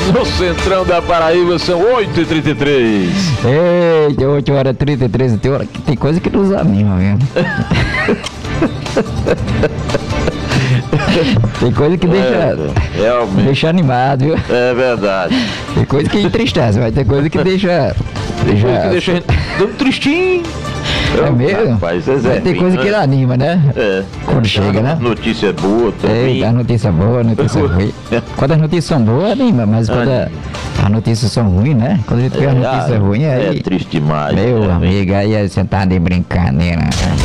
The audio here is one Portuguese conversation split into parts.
No centrão da Paraíba são 8h33. Eita, 8h33, tem coisa que nos anima mesmo. Tem coisa que deixa animado, viu? É verdade. Tem coisa que entristece, mas tem coisa que deixa a gente dando tristinho. É mesmo? Rapaz, tem coisa que anima, né? É. Quando chega, né? Notícia boa também. A notícia boa, notícia ruim. Quando as notícias são boas, anima, mas quando as notícias são ruins, né? Quando a gente vê a notícia ruim, aí... É triste demais. Meu amigo, aí é sentado de brincadeira.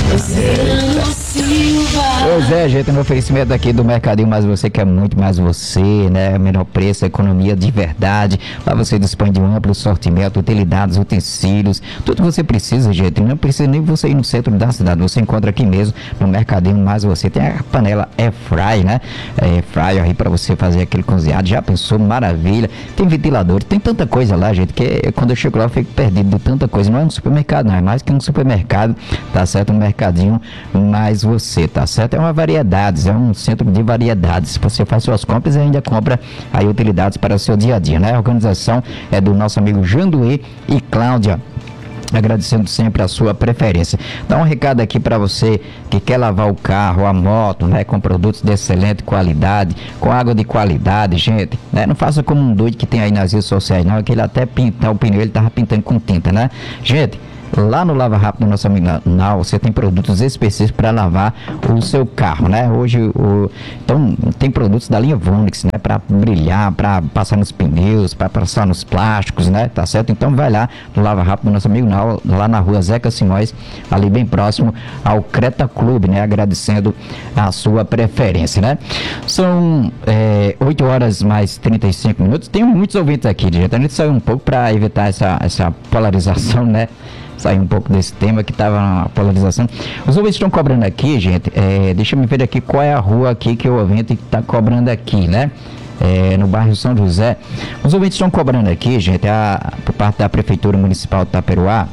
Pois é, gente, no oferecimento aqui do Mercadinho Mais Você, que é muito mais você, né? Menor preço, economia de verdade. Lá você dispõe de um amplo sortimento, utilidades, utensílios, tudo que você precisa, gente. Não precisa nem você ir no centro da cidade, você encontra aqui mesmo no Mercadinho Mais Você. Tem a panela Airfry, né? Airfry aí pra você fazer aquele cozinhado. Já pensou? Maravilha. Tem ventilador, tem tanta coisa lá, gente, que quando eu chego lá eu fico perdido de tanta coisa. Não é um supermercado, não, é mais que um supermercado, tá certo? Um Mercadinho Mais Você, tá certo? É uma variedades, é um centro de variedades. Você faz suas compras e ainda compra aí utilidades para o seu dia a dia, né? A organização é do nosso amigo Janduí e Cláudia. Agradecendo sempre a sua preferência. Dá um recado aqui para você que quer lavar o carro, a moto, né, com produtos de excelente qualidade, com água de qualidade, gente, né? Não faça como um doido que tem aí nas redes sociais, não, que ele até pintar o pneu, ele tava pintando com tinta, né? Gente, lá no Lava Rápido, nosso amigo Nau, você tem produtos específicos para lavar o seu carro, né? Hoje, então, tem produtos da linha Vonix, né? Para brilhar, para passar nos pneus, para passar nos plásticos, né? Tá certo? Então, vai lá no Lava Rápido, nosso amigo Nau, lá na rua Zeca Simões, ali bem próximo ao Creta Clube, né? Agradecendo a sua preferência, né? São 8h mais 35 minutos. Tem muitos ouvintes aqui, gente. A gente saiu um pouco para evitar essa polarização, né? Sair um pouco desse tema que estava na polarização. Os ouvintes estão cobrando aqui, gente. Deixa eu ver aqui qual é a rua aqui que o ouvinte está cobrando aqui, né? No bairro São José. Os ouvintes estão cobrando aqui, gente, por parte da Prefeitura Municipal de Itaperuá,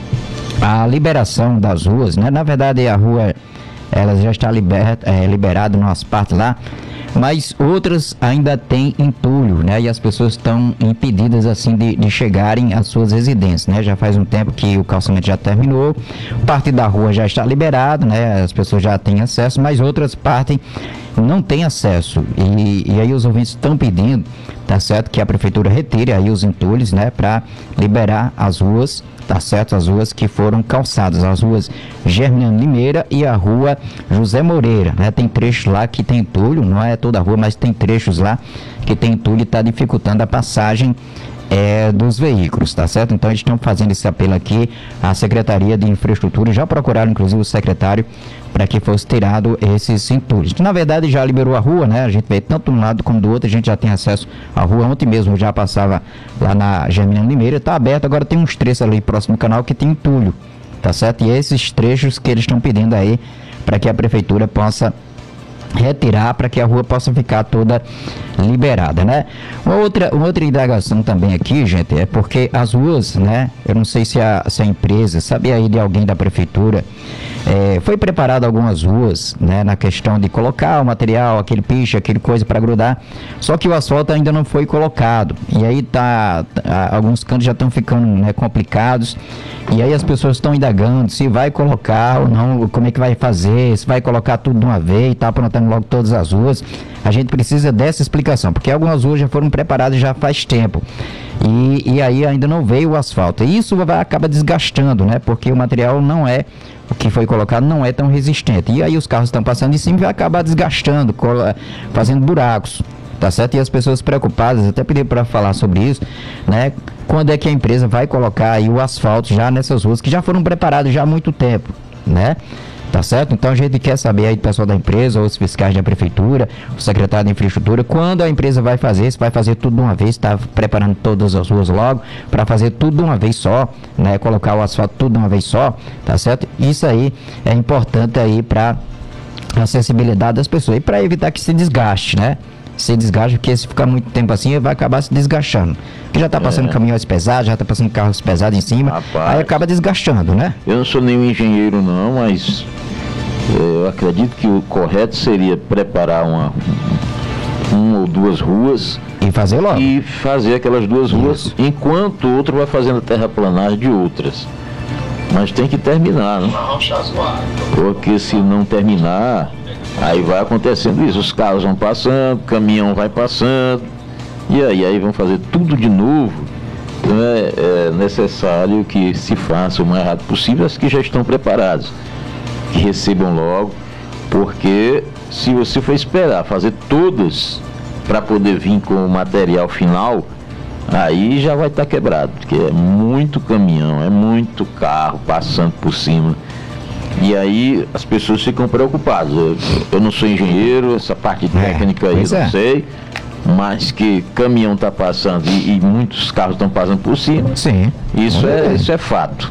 a liberação das ruas, né? Na verdade, a rua ela já está liberada em umas partes lá, mas outras ainda têm entulho, né? E as pessoas estão impedidas, assim, de chegarem às suas residências, né? Já faz um tempo que o calçamento já terminou, parte da rua já está liberada, né? As pessoas já têm acesso, mas outras partes não têm acesso. E aí os ouvintes estão pedindo, tá certo? Que a prefeitura retire aí os entulhos, né? Para liberar as ruas, tá certo? As ruas que foram calçadas, as ruas Germinano Limeira e a rua José Moreira, né? Tem trechos lá que tem entulho, não é toda a rua, mas tem trechos lá que tem entulho e está dificultando a passagem dos veículos, tá certo? Então eles estão fazendo esse apelo aqui à Secretaria de Infraestrutura, já procuraram inclusive o secretário para que fosse tirado esses entulhos. Na verdade já liberou a rua, né? A gente vê tanto de um lado como do outro, a gente já tem acesso à rua. Ontem mesmo já passava lá na Germinano Limeira, tá aberto, agora tem uns trechos ali próximo do canal que tem entulho, tá certo? E esses trechos que eles estão pedindo aí para que a prefeitura possa retirar, para que a rua possa ficar toda liberada, né? Uma outra indagação também aqui, gente, é porque as ruas, né? Eu não sei se a empresa, sabe aí de alguém da prefeitura, foi preparado algumas ruas, né? Na questão de colocar o material, aquele piche, aquele coisa para grudar, só que o asfalto ainda não foi colocado, e aí alguns cantos já estão ficando, né, complicados, e aí as pessoas estão indagando se vai colocar ou não, como é que vai fazer, se vai colocar tudo de uma vez, tá aprontando logo todas as ruas. A gente precisa dessa explicação, porque algumas ruas já foram preparadas já faz tempo, e aí ainda não veio o asfalto, e isso acaba desgastando, né, porque o material o que foi colocado não é tão resistente, e aí os carros estão passando em cima e vai acabar desgastando, fazendo buracos, tá certo? E as pessoas preocupadas, até pediram para falar sobre isso, né? Quando é que a empresa vai colocar aí o asfalto já nessas ruas que já foram preparadas já há muito tempo, né? Tá certo? Então a gente quer saber aí do pessoal da empresa, ou os fiscais da prefeitura, o secretário de infraestrutura, quando a empresa vai fazer, se vai fazer tudo de uma vez, está preparando todas as ruas logo, para fazer tudo de uma vez só, né? Colocar o asfalto tudo de uma vez só, tá certo? Isso aí é importante aí para a acessibilidade das pessoas e para evitar que se desgaste, né? Se desgaste, porque se ficar muito tempo assim, vai acabar se desgastando. Porque já está passando caminhões pesados, já está passando carros pesados em cima, rapaz, aí acaba desgastando, né? Eu não sou nenhum engenheiro não, mas eu acredito que o correto seria preparar uma ou duas ruas E fazer logo. E fazer aquelas duas ruas, Isso. enquanto o outro vai fazendo a terraplanagem de outras. Mas tem que terminar, né? Porque se não terminar, aí vai acontecendo isso. Os carros vão passando, o caminhão vai passando, e aí vão fazer tudo de novo. Então é necessário que se faça o mais rápido possível as que já estão preparadas, que recebam logo, porque se você for esperar fazer todas para poder vir com o material final, aí já vai estar quebrado, porque é muito caminhão, é muito carro passando por cima. E aí as pessoas ficam preocupadas. Eu não sou engenheiro, essa parte técnica aí eu não sei, mas que caminhão está passando e muitos carros estão passando por cima. Sim. Isso é fato.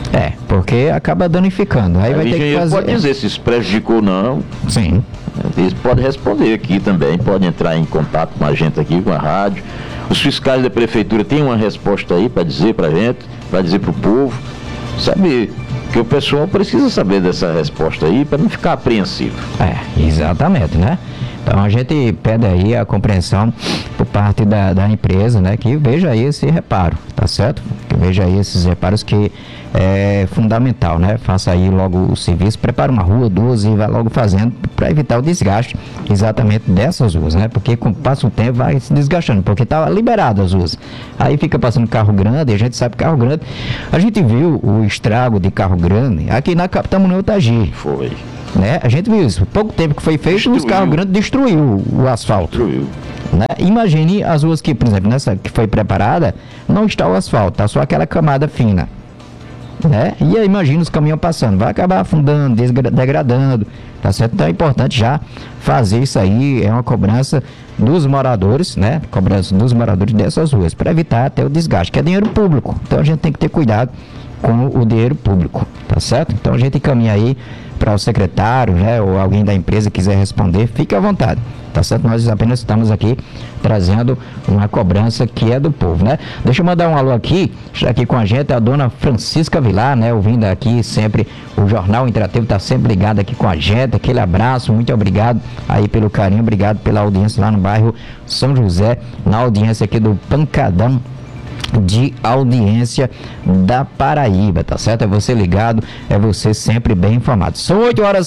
Porque acaba danificando. Aí O vai ter que engenheiro fazer. pode dizer se isso prejudicou ou não. Sim. Eles podem responder aqui também, podem entrar em contato com a gente aqui, com a rádio. Os fiscais da prefeitura têm uma resposta aí para dizer para a gente, para dizer para o povo, saber, que o pessoal precisa saber dessa resposta aí para não ficar apreensivo. Exatamente, né? Então a gente pede aí a compreensão por parte da empresa, né? Que veja aí esse reparo, tá certo? Que veja aí esses reparos que é fundamental, né? Faça aí logo o serviço, prepara uma rua, duas e vai logo fazendo para evitar o desgaste exatamente dessas ruas, né? Porque com o passo do tempo vai se desgastando, porque tá liberado as ruas. Aí fica passando carro grande, e a gente sabe que carro grande. A gente viu o estrago de carro grande aqui na capital Manuel Tagi. Foi. Né? A gente viu isso. Pouco tempo que foi feito, os carros grandes destruiu o asfalto. Né? Imagine as ruas que, por exemplo, nessa que foi preparada, não está o asfalto, está só aquela camada fina. Né? E aí imagina os caminhões passando, vai acabar afundando, degradando, tá certo? Então é importante já fazer isso aí, é uma cobrança dos moradores, né? Cobrança dos moradores dessas ruas, para evitar até o desgaste, que é dinheiro público. Então a gente tem que ter cuidado com o dinheiro público, tá certo? Então a gente encaminha aí para o secretário, né, ou alguém da empresa quiser responder, fique à vontade, tá certo? Nós apenas estamos aqui trazendo uma cobrança que é do povo, né? Deixa eu mandar um alô aqui, está aqui com a gente a dona Francisca Vilar, né, ouvindo aqui sempre o Jornal Interativo, está sempre ligado aqui com a gente, aquele abraço, muito obrigado aí pelo carinho, obrigado pela audiência lá no bairro São José, na audiência aqui do Pancadão de audiência da Paraíba, tá certo? É você ligado, é você sempre bem informado. São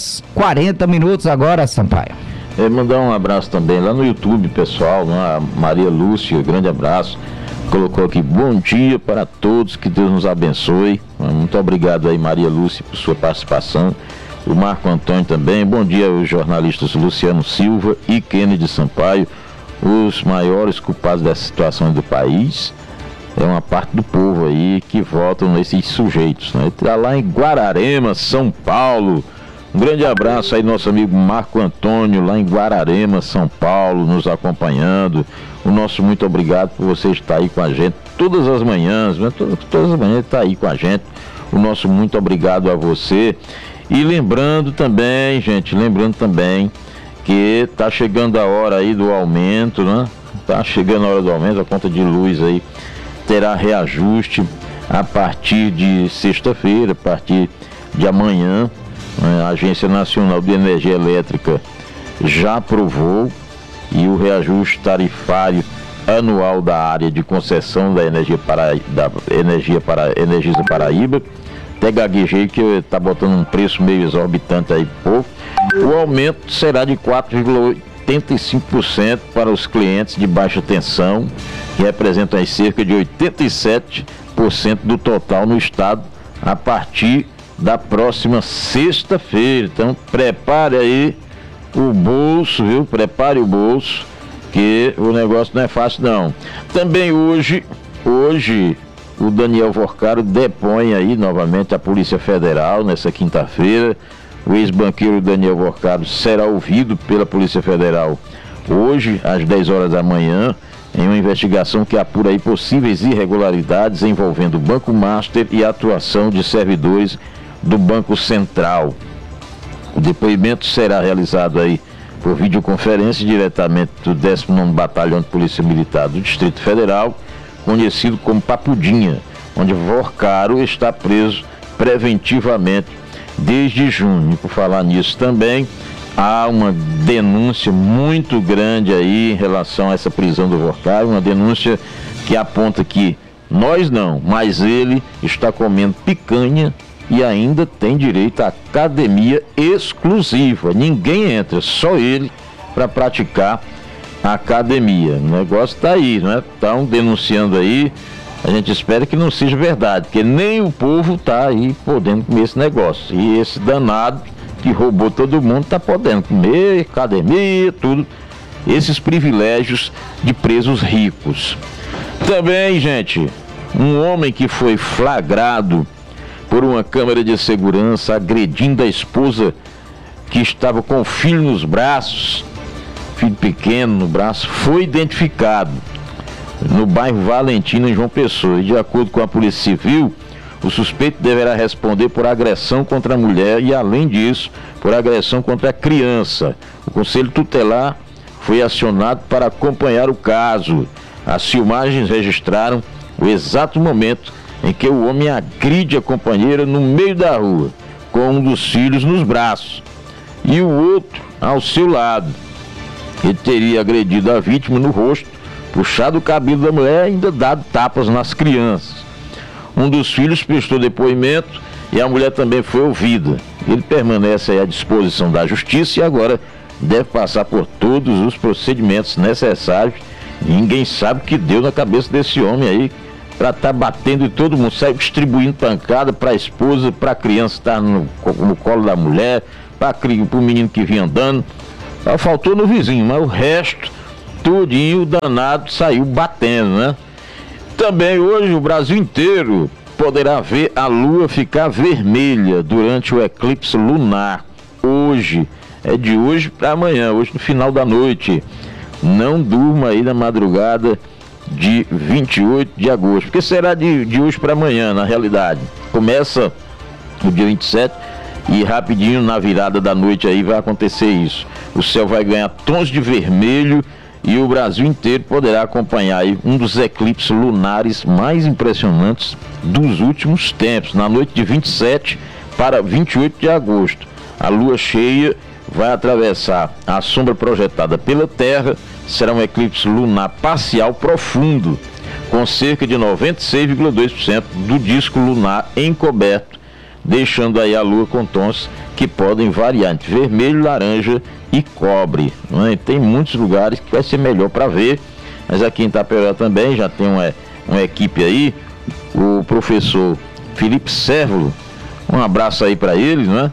8h40 agora, Sampaio. Mandar um abraço também lá no YouTube, pessoal, né? A Maria Lúcia, grande abraço, colocou aqui, bom dia para todos, que Deus nos abençoe. Muito obrigado aí, Maria Lúcia, por sua participação. O Marco Antônio também, bom dia aos jornalistas Luciano Silva e Kennedy Sampaio, os maiores culpados dessa situação do país. É uma parte do povo aí que votam nesses sujeitos, né? Está lá em Guararema, São Paulo. Um grande abraço aí, nosso amigo Marco Antônio, lá em Guararema, São Paulo, nos acompanhando. O nosso muito obrigado por você estar aí com a gente todas as manhãs, né? Todas as manhãs está aí com a gente. O nosso muito obrigado a você. E lembrando também, gente, que está chegando a hora aí do aumento, né? Está chegando a hora do aumento, a conta de luz aí terá reajuste a partir de sexta-feira, a partir de amanhã. A Agência Nacional de Energia Elétrica já aprovou e o reajuste tarifário anual da área de concessão da Energisa Paraíba. Até gaguejei que está botando um preço meio exorbitante aí pro povo. O aumento será de 4,85% para os clientes de baixa tensão, que representam aí cerca de 87% do total no estado, a partir da próxima sexta-feira. Então prepare aí o bolso, viu? Prepare o bolso, que o negócio não é fácil não. Também hoje o Daniel Vorcaro depõe aí novamente a Polícia Federal nessa quinta-feira. O ex-banqueiro Daniel Vorcaro será ouvido pela Polícia Federal hoje, às 10 horas da manhã, em uma investigação que apura aí possíveis irregularidades envolvendo o Banco Master e a atuação de servidores do Banco Central. O depoimento será realizado aí por videoconferência diretamente do 19º Batalhão de Polícia Militar do Distrito Federal, conhecido como Papudinha, onde Vorcaro está preso preventivamente desde junho. E por falar nisso também, há uma denúncia muito grande aí em relação a essa prisão do Workari, uma denúncia que aponta que nós não, mas ele está comendo picanha e ainda tem direito à academia exclusiva. Ninguém entra, só ele, para praticar a academia. O negócio está aí, né? Estão denunciando aí. A gente espera que não seja verdade, porque nem o povo está aí podendo comer esse negócio. E esse danado que roubou todo mundo está podendo comer, academia, tudo. Esses privilégios de presos ricos. Também, gente, um homem que foi flagrado por uma câmera de segurança agredindo a esposa que estava com o filho nos braços, filho pequeno no braço, foi identificado no bairro Valentina, em João Pessoa. E de acordo com a Polícia Civil, o suspeito deverá responder por agressão contra a mulher e, além disso, por agressão contra a criança. O Conselho Tutelar foi acionado para acompanhar o caso. As filmagens registraram o exato momento em que o homem agride a companheira no meio da rua, com um dos filhos nos braços e o outro ao seu lado. Ele teria agredido a vítima no rosto, puxado o cabelo da mulher e ainda dado tapas nas crianças. Um dos filhos prestou depoimento e a mulher também foi ouvida. Ele permanece aí à disposição da justiça e agora deve passar por todos os procedimentos necessários. Ninguém sabe o que deu na cabeça desse homem aí para estar batendo em todo mundo, sair distribuindo pancada para a esposa, para a criança que está no colo da mulher, para o menino que vinha andando. Faltou no vizinho, mas o resto, tudinho, o danado saiu batendo, né? Também hoje o Brasil inteiro poderá ver a lua ficar vermelha durante o eclipse lunar. Hoje, é de hoje para amanhã, hoje no final da noite. Não durma aí na madrugada de 28 de agosto, porque será de hoje para amanhã, na realidade. Começa no dia 27 e rapidinho na virada da noite aí vai acontecer isso. O céu vai ganhar tons de vermelho e o Brasil inteiro poderá acompanhar aí um dos eclipses lunares mais impressionantes dos últimos tempos, na noite de 27 para 28 de agosto. A lua cheia vai atravessar a sombra projetada pela Terra. Será um eclipse lunar parcial profundo, com cerca de 96,2% do disco lunar encoberto, deixando aí a lua com tons que podem variar entre vermelho, laranja e cobre, não é? Tem muitos lugares que vai ser melhor para ver, mas aqui em Itaperuna também já tem uma equipe aí, o professor Felipe Sérvulo, um abraço aí para ele, né?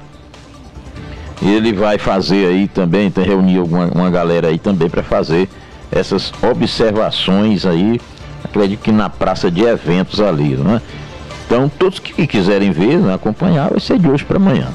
Ele vai fazer aí também, reunir uma galera aí também para fazer essas observações aí, acredito que na praça de eventos ali, né? Então todos que quiserem ver, né, acompanhar, vai ser de hoje para amanhã.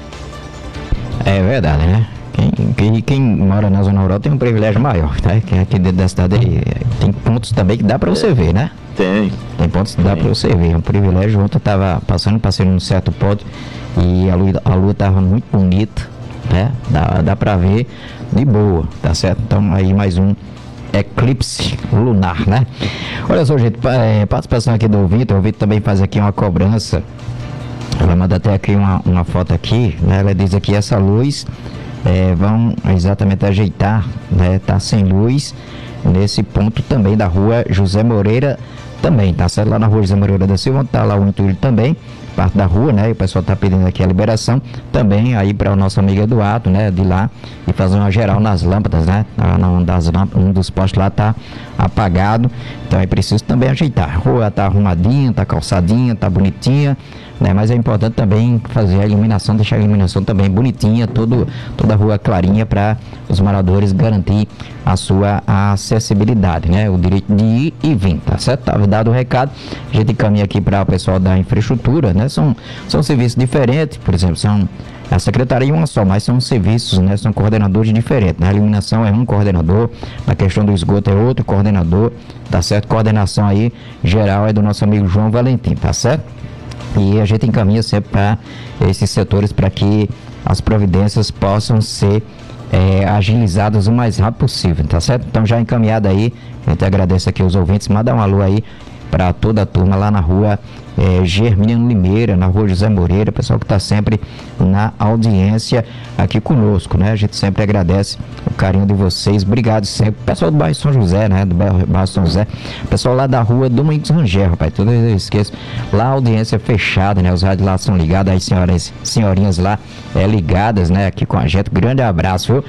É verdade, né? Quem mora na Zona Rural tem um privilégio maior, tá? Que aqui dentro da cidade tem pontos também que dá para você ver, né? Tem pontos que dá para você ver, é um privilégio. Ontem eu tava passei num certo ponto e a lua tava muito bonita, né? Dá pra ver de boa, tá certo? Então aí mais um eclipse lunar, né? Olha só, gente, participação aqui do ouvinte. O ouvinte também faz aqui uma cobrança. Ela manda até aqui uma foto aqui, né? Ela diz aqui, essa luz vão exatamente ajeitar, né? Tá sem luz nesse ponto também da rua José Moreira também, tá certo? Lá na rua José Moreira da Silva, tá lá o entulho também, parte da rua, né? E o pessoal tá pedindo aqui a liberação também aí para o nosso amigo Eduardo, né? De lá e fazer uma geral nas lâmpadas, né? Um dos postes lá tá apagado, então é preciso também ajeitar. A rua tá arrumadinha, tá calçadinha, tá bonitinha, né? Mas é importante também fazer a iluminação, deixar a iluminação também bonitinha, toda a rua clarinha, para os moradores garantir a sua acessibilidade, né? O direito de ir e vir, tá certo? Tá dado o recado, a gente caminha aqui para o pessoal da infraestrutura, né? São serviços diferentes, por exemplo, são a secretaria uma só, mas são serviços, né? São coordenadores diferentes, né? A iluminação é um coordenador, na questão do esgoto é outro coordenador, tá certo? Coordenação aí geral é do nosso amigo João Valentim, tá certo? E a gente encaminha sempre para esses setores para que as providências possam ser agilizadas o mais rápido possível, tá certo? Então já encaminhado aí, a gente agradece aqui os ouvintes, manda um alô aí para toda a turma lá na rua Germino Limeira, na rua José Moreira, pessoal que está sempre na audiência aqui conosco, né? A gente sempre agradece o carinho de vocês, obrigado sempre. Pessoal do bairro São José, né? Do bairro São José, pessoal lá da rua Domingos Rangel, rapaz, toda vez eu esqueço. Lá a audiência fechada, né? Os rádios lá são ligados, as senhorinhas lá ligadas, né? Aqui com a gente, grande abraço, viu?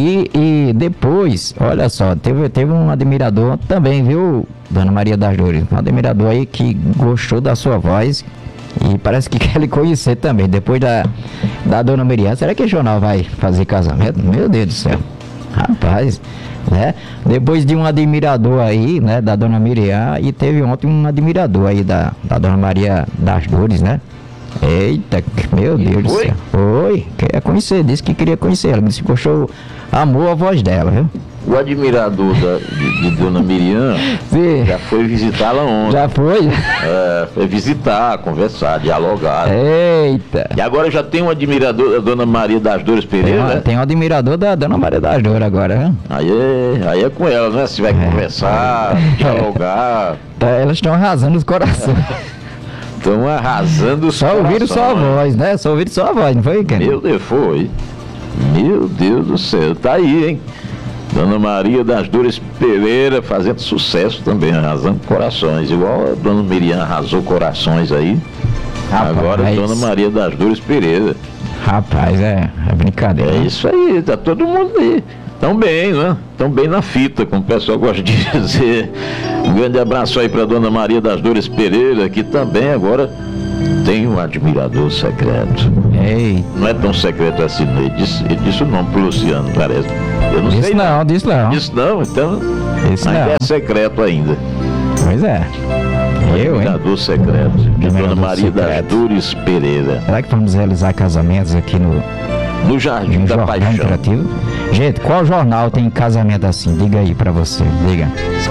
E depois, olha só, teve um admirador também, viu, Dona Maria das Dores? Um admirador aí que gostou da sua voz e parece que quer lhe conhecer também. Depois da Dona Miriam, será que o jornal vai fazer casamento? Meu Deus do céu, rapaz, né? Depois de um admirador aí, né, da Dona Miriam, e teve ontem um admirador aí da Dona Maria das Dores, né? Eita, meu Deus do céu. Oi, queria conhecer, disse que queria conhecer ela, disse que gostou, amou a voz dela, viu? O admirador de Dona Miriam Sim. já foi visitá-la ontem. Já foi? Foi visitar, conversar, dialogar. Eita. E agora já tem um admirador da Dona Maria das Dores Pereira, né? Tem um admirador da Dona Maria das Dores agora, viu? Aí é com ela, né? Se vai conversar, dialogar. Elas estão arrasando os corações. Estão arrasando os Só ouviram sua voz, né? Só ouviram sua voz, não foi, Ken? Meu Deus, foi. Meu Deus do céu, tá aí, hein? Dona Maria das Dores Pereira fazendo sucesso também, arrasando corações. Igual a Dona Miriam arrasou corações aí. Rapaz, agora Dona Maria das Dores Pereira. Rapaz, é brincadeira. É isso aí, tá todo mundo aí. Tão bem, né? Tão bem na fita, como o pessoal gosta de dizer. Um grande abraço aí pra Dona Maria das Dores Pereira, que também agora tem um admirador secreto. Ei. Não é tão secreto assim, não. Ele disse o nome pro Luciano, parece. Eu não sei. Não, disse não. Disse não, então Disse ainda não. é secreto ainda. Pois é. Admirador secreto de Dona Maria das Dores Pereira. Será que vamos realizar casamentos aqui no Jardim da Paixão Interativo? Gente, qual jornal tem casamento assim? Diga aí pra você, diga.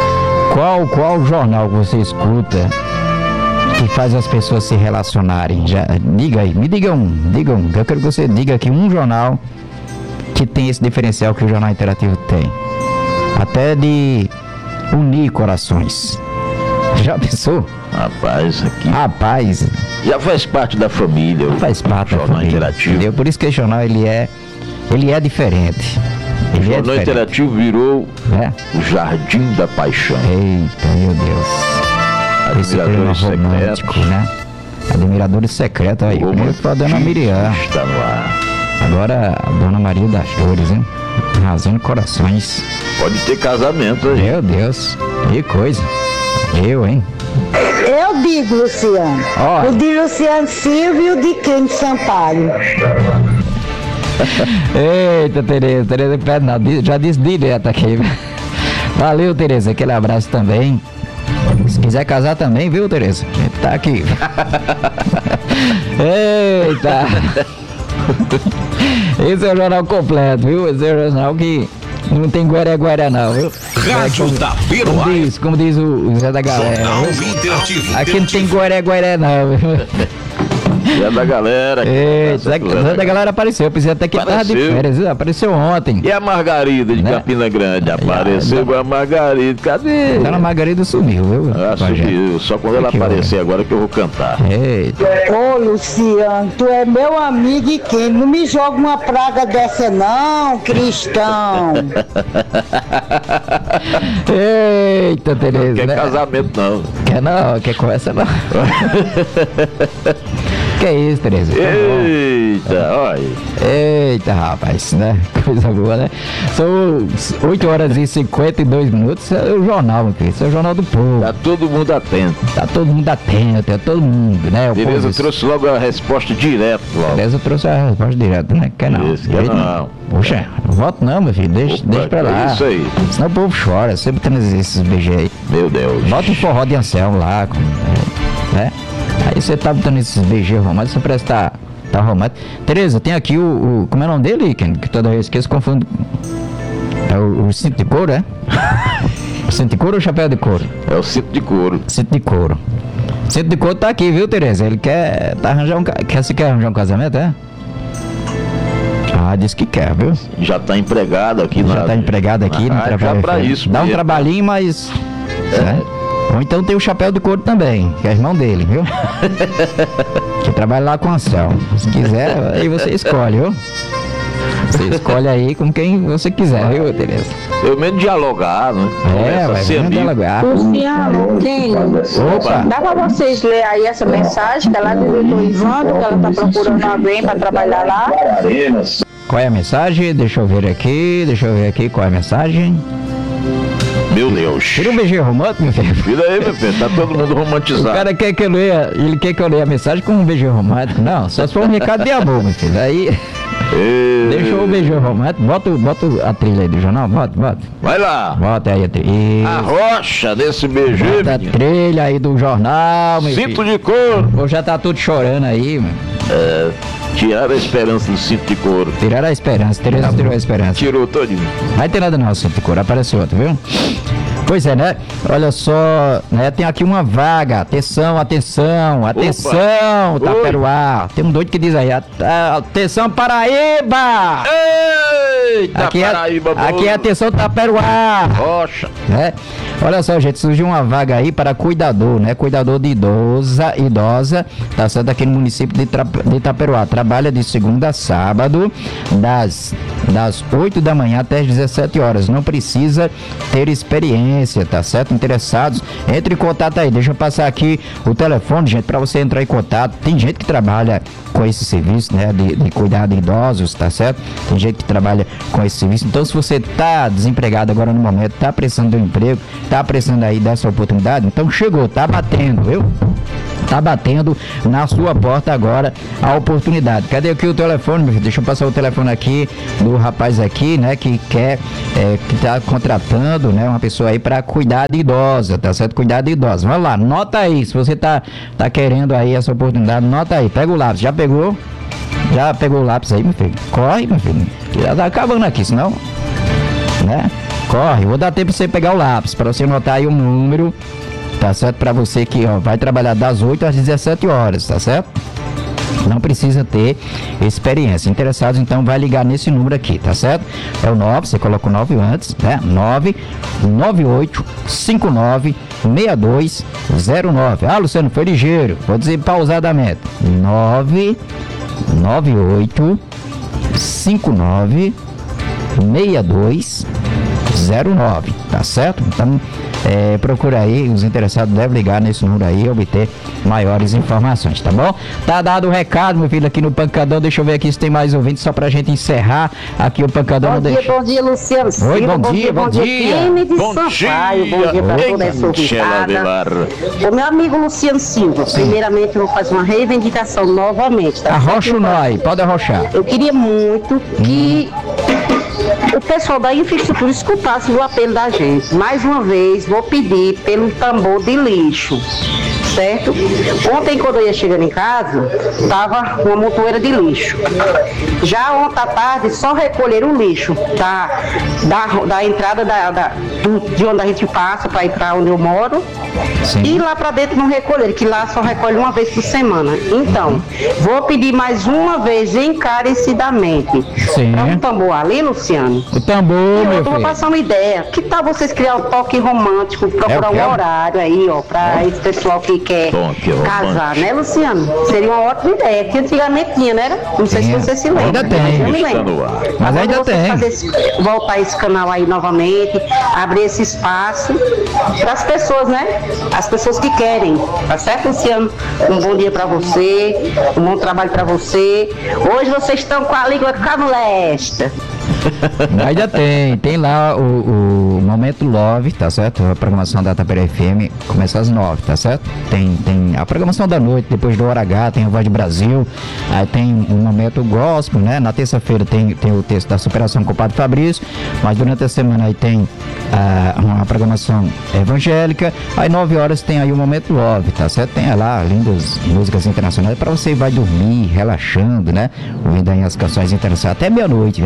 Qual jornal que você escuta que faz as pessoas se relacionarem? Diga aí, me diga um. Eu quero que você diga aqui um jornal que tem esse diferencial que o Jornal Interativo tem. Até de unir corações. Já pensou? Rapaz. Já faz parte da família. Faz parte da família. Interativo. Entendeu? Por isso que o jornal ele é diferente. O Jornal Interativo virou o Jardim da Paixão. Eita, meu Deus. Esse programa romântico, né? Admiradores secretos aí. Primeiro foi a Dona Miriam. Está no ar. Agora a Dona Maria das Dores, hein? Arrasando corações. Pode ter casamento aí. Meu Deus, que coisa. Hein? Eu digo, Luciano. O de Luciano Silva e o de Cândido Sampaio. Eita, Tereza pede nada, já disse direto aqui. Valeu, Tereza, aquele abraço também. Se quiser casar também, viu, Tereza? A gente tá aqui. Eita. Esse é o jornal completo, viu? Esse é o jornal que não tem guaré não, viu? Rádio da Peruá. Como diz o Zé da Galera. Aqui não tem guaré não, viu? Zé da Galera. Zé da Galera apareceu. Eu pensei até que ele tava de férias. Apareceu ontem. E a Margarida de Campina Grande? Apareceu a Margarida. Cadê? Dona Margarida sumiu, viu? Sumiu. Só quando ela aparecer agora que eu vou cantar. Ô, Luciano, tu é meu amigo e quem? Não me joga uma praga dessa não, cristão. Eita, Tereza. Não quer casamento não. Quer conversa não. Que é isso, Tereza? Eita, olha. Eita, rapaz, né? Coisa boa, né? São 8 horas e 52 minutos. É o jornal, meu filho. Esse é o jornal do povo. Tá todo mundo atento. É todo mundo, né? Tereza trouxe logo a resposta direta. Tereza trouxe a resposta direta, né? Quer não? Quer não. Poxa, não voto não, meu filho. Deixa pra lá. É isso aí. Senão o povo chora. Sempre tendo esses BG aí. Meu Deus. Bota um forró de Anselmo lá, né? Aí você tá botando esses BG românticos, você parece que tá romântico. Tereza, tem aqui como é o nome dele, Ken? Que toda vez esqueço, confundo. É o cinto de couro, é? O cinto de couro ou o chapéu de couro? É o cinto de couro. Cinto de couro. Cinto de couro tá aqui, viu, Tereza? Ele quer arranjar um casamento, é? Disse que quer, viu? Já tá empregado aqui. Já tá empregado aqui, não trabalha. Já pra isso dá mesmo. Um trabalhinho, mas... Ou então tem o chapéu de couro também, que é irmão dele, viu? Que trabalha lá com o Anselmo. Se quiser, aí você escolhe, viu? Você escolhe aí com quem você quiser, viu, Tereza? Eu mesmo dialogar, né? Vai dialogar. Luciano, quem? Opa! Dá pra vocês ler aí essa mensagem que é lá do doutor Ivandro, que ela tá procurando alguém pra trabalhar lá. Qual é a mensagem? Deixa eu ver aqui qual é a mensagem. Meu Deus. Tira um beijinho romântico, meu filho. Vira aí, meu filho, tá todo mundo O romantizado. cara quer que eu leia, ele quer que eu leia a mensagem com um beijinho romântico. Não, só se for um recado de amor, meu filho. Aí, deixa o beijinho romântico. Bota a trilha aí do jornal, bota. Vai lá. Bota aí a trilha. A rocha desse beijinho. Bota a trilha aí do jornal, meu Cinto filho. de couro. Ou já tá tudo chorando aí, mano. Tiraram a esperança do cinto de couro. Tiraram a esperança, Tereza tirou a esperança. Tirou todinho. Não vai ter nada não, cinto de couro, apareceu outro, viu? Pois é, né? Olha só, né? Tem aqui uma vaga. Atenção, Taperoá. Tem um doido que diz aí, atenção, Paraíba! Eita, Aqui Paraíba, é atenção, Taperoá. rocha. Né? Olha só, gente, surgiu uma vaga aí para cuidador, né? Cuidador de idosa, tá certo? Aqui no município de Itaperuá. Trabalha de segunda a sábado, das 8 da manhã até as 17 horas. Não precisa ter experiência, tá certo? Interessados, entre em contato aí. Deixa eu passar aqui o telefone, gente, para você entrar em contato. Tem gente que trabalha com esse serviço, né? De cuidar de idosos, tá certo? Tem gente que trabalha com esse serviço. Então, se você tá desempregado agora no momento, tá precisando de um emprego, tá precisando aí dessa oportunidade, então chegou, tá batendo, viu? Tá batendo na sua porta agora a oportunidade. Cadê aqui o telefone, meu filho? Deixa eu passar o telefone aqui do rapaz aqui, né? Que quer, que tá contratando, né? Uma pessoa aí para cuidar de idosa, tá certo? Cuidar de idosa. Vamos lá, nota aí. Se você tá querendo aí essa oportunidade, nota aí. Pega o lápis. Já pegou? Já pegou o lápis aí, meu filho? Corre, meu filho. Já tá acabando aqui, senão, né? Corre. Vou dar tempo pra você pegar o lápis, para você anotar aí o número. Tá certo? Para você que vai trabalhar das 8 às 17 horas, tá certo? Não precisa ter experiência. Interessados, então, vai ligar nesse número aqui, tá certo? É o 9, você coloca o 9 antes, né? 998596209. Ah, Luciano, foi ligeiro. Vou dizer pausadamente. 998596209, tá certo? Então, procura aí, os interessados devem ligar nesse número aí e obter maiores informações, tá bom? Tá dado o recado, meu filho, aqui no Pancadão. Deixa eu ver aqui se tem mais ouvintes, só pra gente encerrar aqui o Pancadão. Bom dia, Luciano Silva. Oi, bom dia. Time de Sampaio. Bom dia pra toda essa ouvintada. O meu amigo Luciano Silva, primeiramente eu vou fazer uma reivindicação novamente, tá? Arrocha o nó aí, pode arrochar. Eu queria muito que o pessoal da infraestrutura escutasse o apelo da gente. Mais uma vez, vou pedir pelo tambor de lixo, certo? Ontem, quando eu ia chegando em casa, tava uma montoeira de lixo. Já ontem à tarde, só recolher o lixo da entrada de onde a gente passa para ir para onde eu moro. Sim. E lá para dentro não recolher, que lá só recolhe uma vez por semana. Então, vou pedir mais uma vez encarecidamente. Sim. Para o tambor ali, Luciano. O tambor, meu Eu vou filho. passar uma ideia. Que tal vocês criar um toque romântico, procurar um horário aí, ó, para esse pessoal que quer Toque casar, né, Luciano? Seria uma ótima ideia. Que antigamente tinha, né? Não sei se você se lembra. Ainda tem. mas eu me Está lembro. no ar. Mas Agora ainda vocês tem. voltar esse canal aí novamente, abrir esse espaço para as pessoas, né? As pessoas que querem, tá certo, Luciano? Um bom dia para você, um bom trabalho para você. Hoje vocês estão com a língua camulesta. Ainda tem lá o Momento Love, tá certo? A programação da Tapera FM começa às 9, tá certo? Tem a programação da noite, depois do Hora H, tem a Voz de Brasil, aí tem o Momento Gospel, né? Na terça-feira tem o texto da superação com o Padre Fabrício, mas durante a semana aí tem uma programação evangélica, aí 9 horas tem aí o Momento Love, tá certo? Tem lá lindas músicas internacionais para você vai dormir, relaxando, né? Ouvindo aí as canções internacionais até meia-noite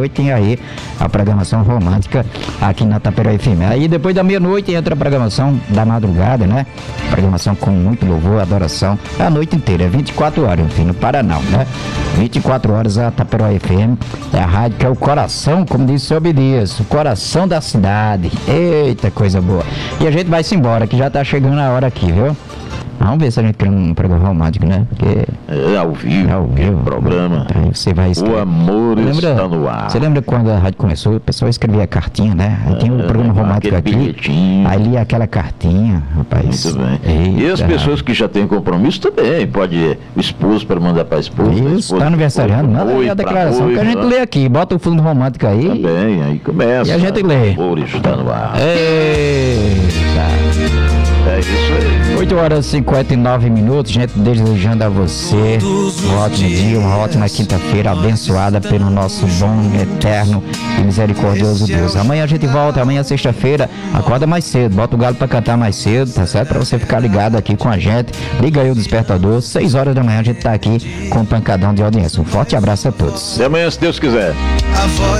meia-noite tem aí a programação romântica aqui na Taperoá FM. Aí depois da meia-noite entra a programação da madrugada, né? Programação com muito louvor, adoração, a noite inteira, 24 horas, enfim, no Paraná, né? 24 horas a Taperoá FM, é a rádio que é o coração, como disse o seu Obedias, o coração da cidade. Eita, coisa boa. E a gente vai-se embora, que já tá chegando a hora aqui, viu? Vamos ver se a gente cria um programa romântico, né? Porque É ao vivo, programa. Aí você vai escrever. O amor está no ar. Você lembra quando a rádio começou? O pessoal escrevia cartinha, né? Aí tinha um programa romântico aquele aqui. bilhetinho. Aí lia aquela cartinha, rapaz. Muito bem. E as Eita. pessoas que já têm compromisso também, pode o esposo para mandar para a esposa. Isso, tá aniversariando, manda aí a declaração que a gente lê aqui. Bota o fundo romântico aí. Também, aí começa. E a gente lê. O amor está no ar. Eita. É isso aí. 8 horas e 59 minutos, gente, desejando a você um ótimo dia, uma ótima quinta-feira, abençoada pelo nosso bom, eterno e misericordioso Deus. Amanhã a gente volta, amanhã sexta-feira, acorda mais cedo, bota o galo pra cantar mais cedo, tá certo? Pra você ficar ligado aqui com a gente, liga aí o despertador, 6 horas da manhã a gente tá aqui com um pancadão de audiência. Um forte abraço a todos. Até amanhã, se Deus quiser.